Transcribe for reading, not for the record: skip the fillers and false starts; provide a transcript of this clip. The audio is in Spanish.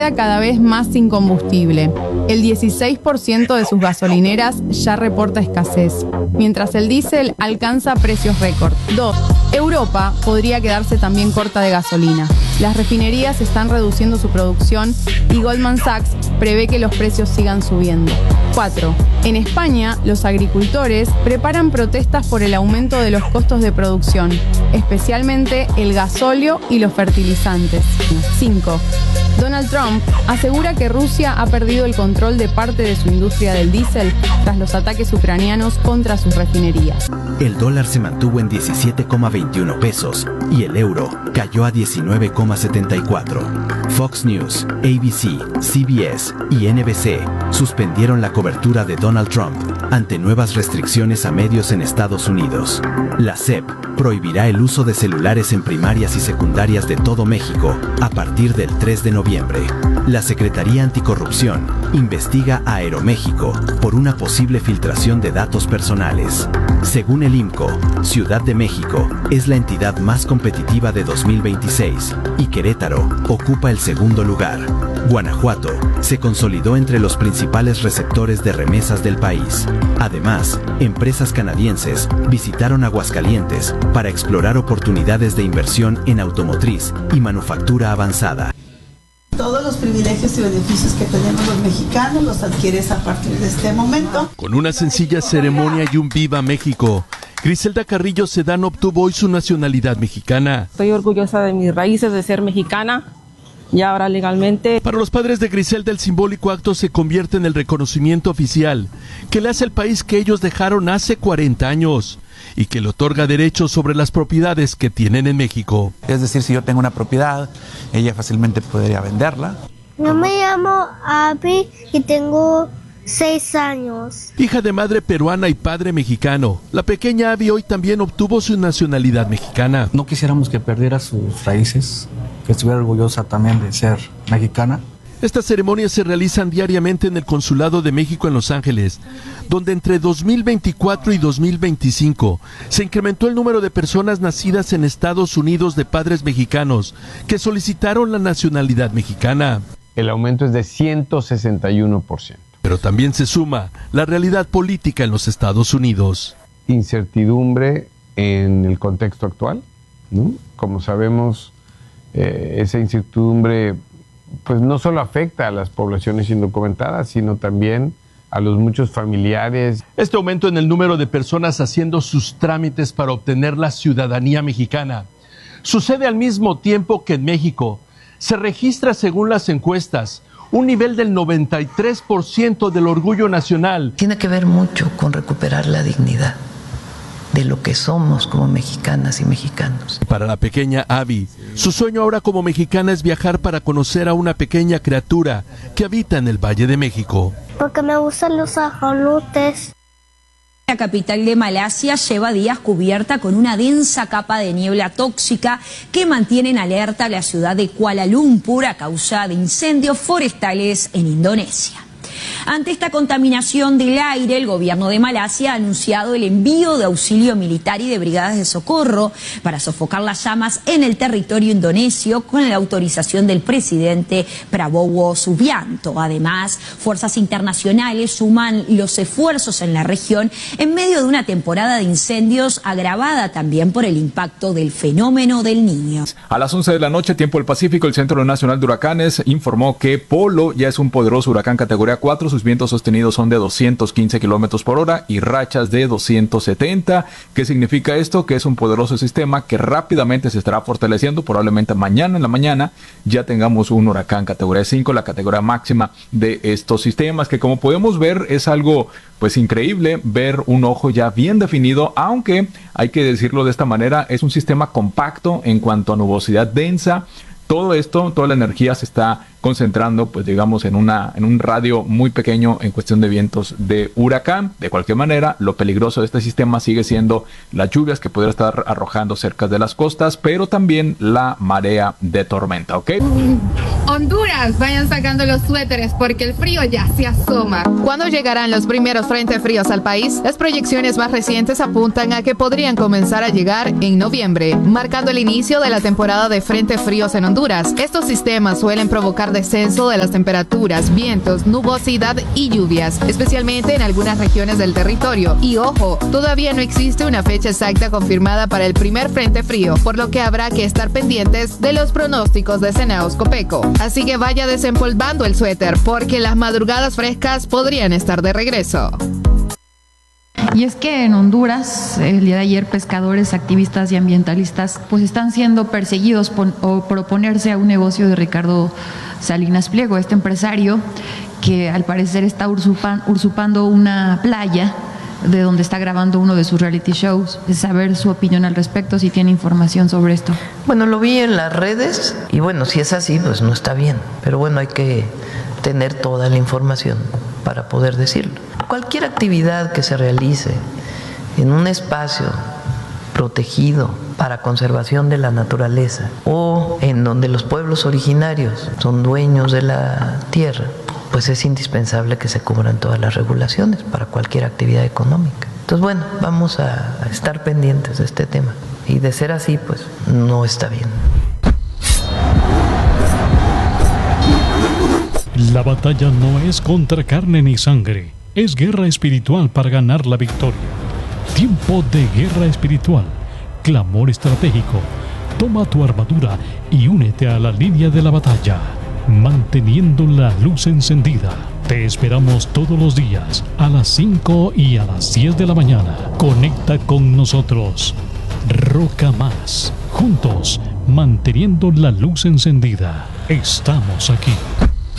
cada vez más sin combustible. El 16% de sus gasolineras ya reporta escasez, mientras el diésel alcanza precios récord. 2. Europa podría quedarse también corta de gasolina. Las refinerías están reduciendo su producción y Goldman Sachs prevé que los precios sigan subiendo. 4. En España, los agricultores preparan protestas por el aumento de los costos de producción, especialmente el gasóleo y los fertilizantes. 5. Donald Trump asegura que Rusia ha perdido el control de parte de su industria del diésel tras los ataques ucranianos contra sus refinerías. El dólar se mantuvo en 17,21 pesos y el euro cayó a 19,74. Fox News, ABC, CBS y NBC suspendieron la cobertura de Donald Trump ante nuevas restricciones a medios en Estados Unidos. La SEP prohibirá el uso de celulares en primarias y secundarias de todo México a partir del 3 de noviembre. La Secretaría Anticorrupción investiga a Aeroméxico por una posible filtración de datos personales. Según el IMCO, Ciudad de México es la entidad más competitiva de 2026 y Querétaro ocupa el segundo lugar. Guanajuato se consolidó entre los principales receptores de remesas del país. Además, empresas canadienses visitaron Aguascalientes para explorar oportunidades de inversión en automotriz y manufactura avanzada. Todos los privilegios y beneficios que tenemos los mexicanos los adquieres a partir de este momento. Con una sencilla ceremonia y un Viva México, Griselda Carrillo Sedán obtuvo hoy su nacionalidad mexicana. Estoy orgullosa de mis raíces, de ser mexicana, y ahora legalmente. Para los padres de Griselda, el simbólico acto se convierte en el reconocimiento oficial que le hace al país que ellos dejaron hace 40 años y que le otorga derechos sobre las propiedades que tienen en México. Es decir, si yo tengo una propiedad, ella fácilmente podría venderla. Yo me llamo Abby y tengo 6 años. Hija de madre peruana y padre mexicano, la pequeña Abby hoy también obtuvo su nacionalidad mexicana. No quisiéramos que perdiera sus raíces, que estuviera orgullosa también de ser mexicana. Estas ceremonias se realizan diariamente en el Consulado de México en Los Ángeles, donde entre 2024 y 2025 se incrementó el número de personas nacidas en Estados Unidos de padres mexicanos que solicitaron la nacionalidad mexicana. El aumento es de 161%. Pero también se suma la realidad política en los Estados Unidos. Incertidumbre en el contexto actual, ¿no? Como sabemos, esa incertidumbre pues no solo afecta a las poblaciones indocumentadas, sino también a los muchos familiares. Este aumento en el número de personas haciendo sus trámites para obtener la ciudadanía mexicana sucede al mismo tiempo que en México se registra, según las encuestas, un nivel del 93% del orgullo nacional. Tiene que ver mucho con recuperar la dignidad de lo que somos como mexicanas y mexicanos. Para la pequeña Abby, su sueño ahora como mexicana es viajar para conocer a una pequeña criatura que habita en el Valle de México. Porque me gustan los ajolotes. La capital de Malasia lleva días cubierta con una densa capa de niebla tóxica que mantiene en alerta a la ciudad de Kuala Lumpur a causa de incendios forestales en Indonesia. Ante esta contaminación del aire, el gobierno de Malasia ha anunciado el envío de auxilio militar y de brigadas de socorro para sofocar las llamas en el territorio indonesio con la autorización del presidente Prabowo Subianto. Además, fuerzas internacionales suman los esfuerzos en la región en medio de una temporada de incendios agravada también por el impacto del fenómeno del Niño. A las 11 de la noche, tiempo del Pacífico, el Centro Nacional de Huracanes informó que Polo ya es un poderoso huracán categoría 4. Sus vientos sostenidos son de 215 kilómetros por hora y rachas de 270. ¿Qué significa esto? Que es un poderoso sistema que rápidamente se estará fortaleciendo. Probablemente mañana en la mañana ya tengamos un huracán categoría 5, la categoría máxima de estos sistemas, que como podemos ver es algo pues increíble ver un ojo ya bien definido, aunque hay que decirlo de esta manera, es un sistema compacto en cuanto a nubosidad densa. Todo esto, toda la energía se está concentrando, pues digamos, en un radio muy pequeño en cuestión de vientos de huracán. De cualquier manera, lo peligroso de este sistema sigue siendo las lluvias que pudiera estar arrojando cerca de las costas, pero también la marea de tormenta, ¿ok? Honduras, vayan sacando los suéteres porque el frío ya se asoma. ¿Cuándo llegarán los primeros frentes fríos al país? Las proyecciones más recientes apuntan a que podrían comenzar a llegar en noviembre, marcando el inicio de la temporada de frentes fríos en Honduras. Estos sistemas suelen provocar descenso de las temperaturas, vientos, nubosidad y lluvias, especialmente en algunas regiones del territorio. Y ojo, todavía no existe una fecha exacta confirmada para el primer frente frío, por lo que habrá que estar pendientes de los pronósticos de Senaos Copeco. Así que vaya desempolvando el suéter, porque las madrugadas frescas podrían estar de regreso. Y es que en Honduras, el día de ayer, pescadores, activistas y ambientalistas pues están siendo perseguidos por oponerse a un negocio de Ricardo Salinas Pliego, este empresario que al parecer está usurpando una playa de donde está grabando uno de sus reality shows. Saber su opinión al respecto, si tiene información sobre esto. Bueno, lo vi en las redes y bueno, si es así, pues no está bien. Pero bueno, hay que tener toda la información para poder decirlo. Cualquier actividad que se realice en un espacio protegido para conservación de la naturaleza o en donde los pueblos originarios son dueños de la tierra, pues es indispensable que se cubran todas las regulaciones para cualquier actividad económica. Entonces, bueno, vamos a estar pendientes de este tema. Y de ser así, pues no está bien. La batalla no es contra carne ni sangre, es guerra espiritual para ganar la victoria. Tiempo de guerra espiritual, clamor estratégico. Toma tu armadura y únete a la línea de la batalla. Manteniendo la luz encendida. Te esperamos todos los días a las 5 y a las 10 de la mañana. Conecta con nosotros. Roca Más. Juntos, manteniendo la luz encendida. Estamos aquí.